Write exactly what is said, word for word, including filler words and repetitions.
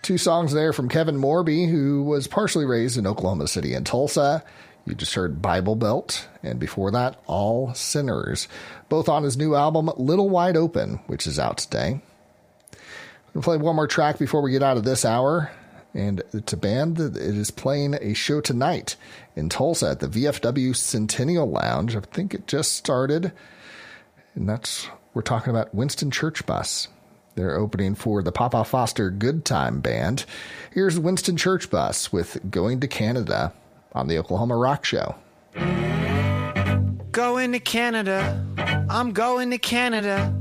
Two songs there from Kevin Morby, who was partially raised in Oklahoma City and Tulsa. You just heard Bible Belt, and before that, All Sinners, both on his new album, Little Wide Open, which is out today. We'll play one more track before we get out of this hour, and it's a band that it is playing a show tonight in Tulsa at the V F W Centennial Lounge. I think it just started, and that's, we're talking about Winston Church Bus. They're opening for the Papa Foster Good Time Band. Here's Winston Church Bus with Going to Canada on the Oklahoma Rock Show. Going to Canada, I'm going to Canada.